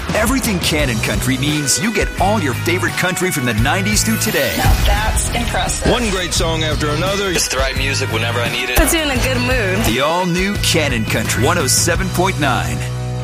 Everything Cannon Country means you get all your favorite country from the 90s through today. Now that's impressive. One great song after another. It's the right music whenever I need it. Puts you in a good mood. The all-new Cannon Country 107.9.